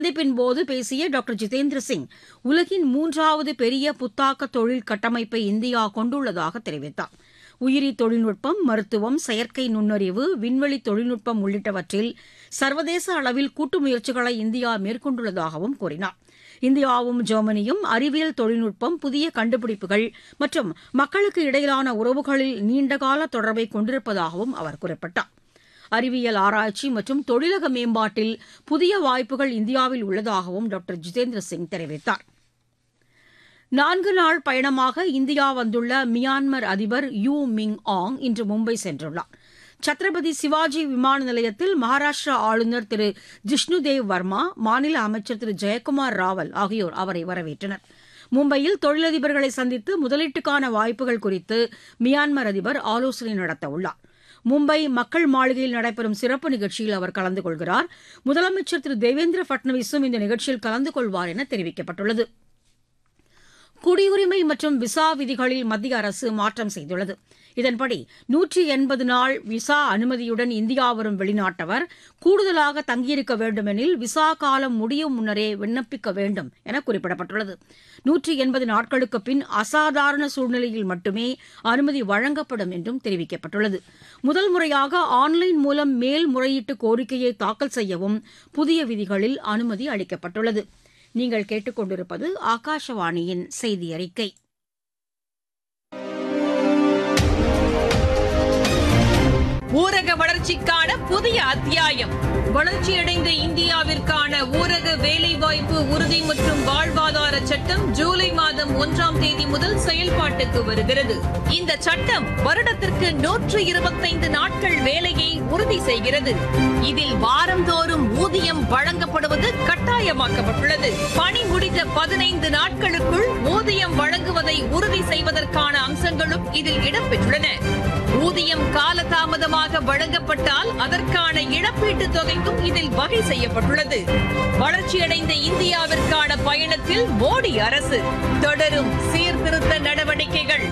சந்திப்பின் போது பேசிய டாக்டர் ஜிதேந்திர சிங், உலகின் 3வது பெரிய புத்தாக்க தொழில் கட்டமைப்பை இந்தியா கொண்டுள்ளதாக தெரிவித்தார். உயிரி தொழில்நுட்பம், மருத்துவம், செயற்கை நுண்ணறிவு, விண்வெளி தொழில்நுட்பம் உள்ளிட்டவற்றில் சர்வதேச அளவில் கூட்டு முயற்சிகளை இந்தியா மேற்கொண்டுள்ளதாகவும் கூறினார். இந்தியாவும் ஜெர்மனியும் அறிவியல் தொழில்நுட்பம், புதிய கண்டுபிடிப்புகள் மற்றும் மக்களுக்கு இடையிலான உறவுகளில் நீண்டகால தொடர்பை கொண்டிருப்பதாகவும் அவர் குறிப்பிட்டார். அறிவியல் ஆராய்ச்சி மற்றும் தொழிலக மேம்பாட்டில் புதிய வாய்ப்புகள் இந்தியாவில் உள்ளதாகவும் டாக்டர் ஜிதேந்திர சிங் தெரிவித்தார். 4 நாள் பயணமாக இந்தியா வந்துள்ள மியான்மர் அதிபர் யூ மிங் ஆங் இன்று மும்பை சென்றுள்ளார். சத்ரபதி சிவாஜி விமான நிலையத்தில் மகாராஷ்டிரா ஆளுநர் திரு ஜிஷ்ணுதேவ் வர்மா, மாநில அமைச்சர் திரு ஜெயக்குமார் ராவல் ஆகியோர் அவரை வரவேற்றனர். மும்பையில் தொழிலதிபர்களை சந்தித்து முதலீட்டுக்கான வாய்ப்புகள் குறித்து மியான்மர் அதிபர் ஆலோசனை நடத்தவுள்ளார். மும்பை மக்கள் மாளிகையில் நடைபெறும் சிறப்பு நிகழ்ச்சியில் அவர் கலந்து கொள்கிறார். முதலமைச்சர் திரு தேவேந்திர பட்னவிஸும் இந்த நிகழ்ச்சியில் கலந்து கொள்வார் என தெரிவிக்கப்பட்டுள்ளது. குடியுரிமை மற்றும் விசா விதிகளில் மத்திய அரசு மாற்றம் செய்துள்ளது. இதன்படி 180 நாள் விசா அனுமதியுடன் இந்தியா வரும் வெளிநாட்டவர் கூடுதலாக தங்கியிருக்க வேண்டுமெனில் விசா காலம் முடியும் முன்னரே விண்ணப்பிக்க வேண்டும் என குறிப்பிடப்பட்டுள்ளது. 180 நாட்களுக்கு பின் அசாதாரண சூழ்நிலையில் மட்டுமே அனுமதி வழங்கப்படும் என்றும் தெரிவிக்கப்பட்டுள்ளது. முதல் முறையாக ஆன்லைன் மூலம் மேல்முறையீட்டு கோரிக்கையை தாக்கல் செய்யவும் புதிய விதிகளில் அனுமதி அளிக்கப்பட்டுள்ளது. நீங்கள் கேட்டுக்கொண்டிருப்பது ஆகாஷவாணியின் செய்தி அறிக்கை. ஊரக வளர்ச்சிக்கான புதிய அத்தியாயம். வளர்ச்சியடைந்த இந்தியாவிற்கான ஊரக வேலைவாய்ப்பு உறுதி மற்றும் வாழ்வாதார சட்டம் ஜூலை மாதம் 1ஆம் தேதி முதல் செயல்பாட்டுக்கு வருகிறது. இந்த சட்டம் வருடத்திற்கு 125 நாட்கள் வேலையை உறுதி செய்கிறது. இதில் வாரந்தோறும் ஊதியம் வழங்கப்படுவது கட்டாயமாக்கப்பட்டுள்ளது. பணி முடிந்த 15 நாட்களுக்குள் ஊதியம் வழங்குவதை உறுதி செய்வதற்கான அம்சங்களும் இதில் இடம்பெற்றுள்ளன. ஊதியம் காலதாமதமாக வழங்கப்பட்டால் அதற்கான இழப்பீட்டுத் தொகைக்கும் இதில் வகை செய்யப்பட்டுள்ளது. வளர்ச்சியடைந்த இந்தியாவிற்கான பயணத்தில் மோடி அரசு தொடரும் சீர்திருத்த நடவடிக்கைகள்.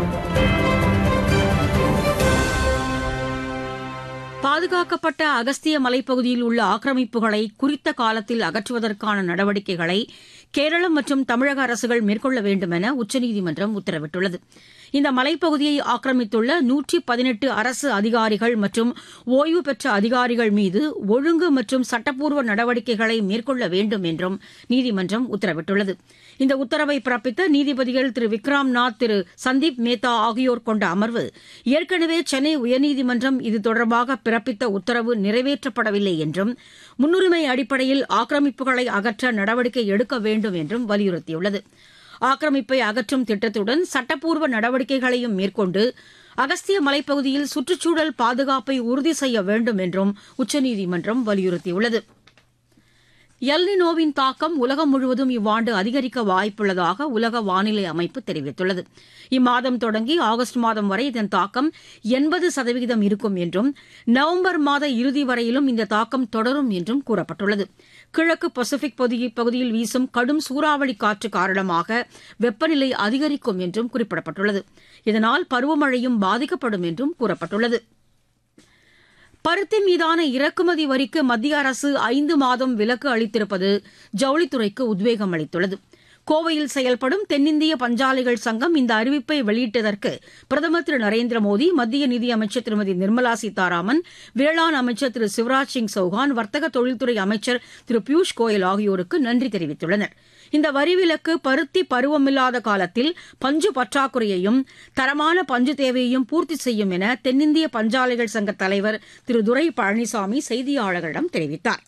பாதுகாக்கப்பட்ட அகஸ்திய மலைப்பகுதியில் உள்ள ஆக்கிரமிப்புகளை குறித்த காலத்தில் அகற்றுவதற்கான நடவடிக்கைகளை கேரளம் மற்றும் தமிழக அரசுகள் மேற்கொள்ள வேண்டும் என உச்சநீதிமன்றம் உத்தரவிட்டுள்ளது. இந்த மலைப்பகுதியை ஆக்கிரமித்துள்ள 118 அரசு அதிகாரிகள் மற்றும் ஓய்வு பெற்ற அதிகாரிகள் மீது ஒழுங்கு மற்றும் சட்டப்பூர்வ நடவடிக்கைகளை மேற்கொள்ள வேண்டும் என்றும் நீதிமன்றம் உத்தரவிட்டுள்ளது. இந்த உத்தரவை பிறப்பித்த நீதிபதிகள் திரு விக்ராம்நாத், திரு சந்தீப் மேத்தா ஆகியோர் கொண்ட அமர்வு, ஏற்கனவே சென்னை உயர்நீதிமன்றம் இது தொடர்பாக பிறப்பித்த உத்தரவு நிறைவேற்றப்படவில்லை என்றும் முன்னுரிமை அடிப்படையில் ஆக்கிரமிப்புகளை அகற்ற நடவடிக்கை எடுக்க வேண்டும் என்றும் வலியுறுத்தியுள்ளது. ஆக்கிரமிப்பை அகற்றும் திட்டத்துடன் சட்டப்பூர்வ நடவடிக்கைகளையும் மேற்கொண்டு அகஸ்திய மலைப்பகுதியில் சுற்றுச்சூழல் பாதுகாப்பை உறுதி செய்ய வேண்டும் என்றும் உச்சநீதிமன்றம் வலியுறுத்தியுள்ளது. எல்னினோவின் தாக்கம் உலகம் முழுவதும் இவ்வாண்டு அதிகரிக்க வாய்ப்புள்ளதாக உலக வானிலை அமைப்பு தெரிவித்துள்ளது. இம்மாதம் தொடங்கி ஆகஸ்ட் மாதம் வரை இதன் தாக்கம் 80% இருக்கும் என்றும் நவம்பர் மாத இறுதி வரையிலும் இந்த தாக்கம் தொடரும் என்றும் கூறப்பட்டுள்ளது. கிழக்கு பசிபிக் பகுதியில் வீசும் கடும் சூறாவளி காற்று காரணமாக வெப்பநிலை அதிகரிக்கும் என்றும் குறிப்பிடப்பட்டுள்ளது. இதனால் பருவமழையும் பாதிக்கப்படும் என்றும் கூறப்பட்டுள்ளது. பருத்தி மீதான இறக்குமதி வரிக்கு மத்திய அரசு 5 மாதம் விலக்கு அளித்திருப்பது ஜவுளித்துறைக்கு உத்வேகம் அளித்துள்ளது. கோவையில் செயல்படும் தென்னிந்திய பஞ்சாலைகள் சங்கம் இந்த அறிவிப்பை வெளியிட்டதற்கு பிரதமர் திரு நரேந்திர மோடி, மத்திய நிதியமைச்சர் திருமதி நிர்மலா சீதாராமன், வேளாண் அமைச்சர் திரு சிவராஜ் சிங் சௌஹான், வர்த்தக தொழில்துறை அமைச்சர் திரு பியூஷ் கோயல் ஆகியோருக்கு நன்றி தெரிவித்துள்ளனர். இந்த வரி விலக்கு பருத்தி பருவமில்லாத காலத்தில் பஞ்சு பற்றாக்குறையையும் தரமான பஞ்சு தேவையையும் பூர்த்தி செய்யும் என தென்னிந்திய பஞ்சாலைகள் சங்க தலைவர் திரு துரை பழனிசாமி செய்தியாளர்களிடம் தெரிவித்தார்.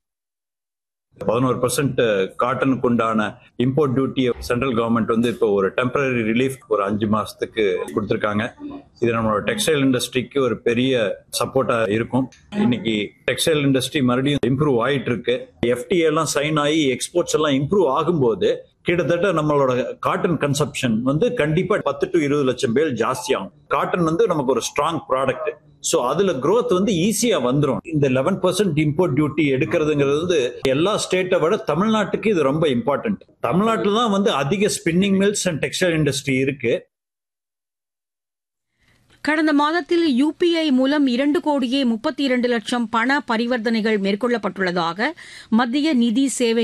11% காட்டனுக்கு உண்டான இம்போர்ட் டியூட்டியை சென்ட்ரல் கவர்மெண்ட் இப்போ ஒரு டெம்பரரி ரிலீஃப் ஒரு 5 மாசத்துக்கு கொடுத்திருக்காங்க. இது நம்மளோட டெக்ஸ்டைல் இண்டஸ்ட்ரிக்கு ஒரு பெரிய சப்போர்ட்டா இருக்கும். இன்னைக்கு டெக்ஸ்டைல் இண்டஸ்ட்ரி மறுபடியும் இம்ப்ரூவ் ஆயிட்டு இருக்கு. FTA எல்லாம் சைன் ஆகி எக்ஸ்போர்ட்ஸ் எல்லாம் இம்ப்ரூவ் ஆகும்போது கிட்டத்தட்ட நம்மளோட காட்டன் கன்சப்ஷன் கண்டிப்பா 10 to 20 லட்சம் பேர் ஜாஸ்தி ஆகும். காட்டன் நமக்கு ஒரு ஸ்ட்ராங் ப்ராடக்ட். சோ அதுல growth ஈஸியா வந்துரும். இந்த 11% இம்போர்ட் டியூட்டி எடுக்கிறதுங்கிறது எல்லா ஸ்டேட்டை விட தமிழ்நாட்டுக்கு இது ரொம்ப இம்பார்ட்டன்ட். தமிழ்நாட்டுல தான் அதிக spinning mills and textile industry இருக்கு. கடந்த மாதத்தில் UPI மூலம் 2,32,00,000 பண பரிவர்த்தனைகள் மேற்கொள்ளப்பட்டுள்ளதாக மத்திய நிதி சேவை